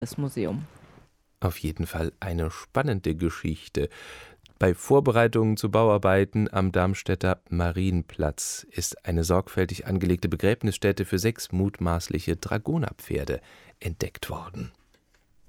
das Museum. Auf jeden Fall eine spannende Geschichte. Bei Vorbereitungen zu Bauarbeiten am Darmstädter Marienplatz ist eine sorgfältig angelegte Begräbnisstätte für 6 mutmaßliche Dragonerpferde entdeckt worden.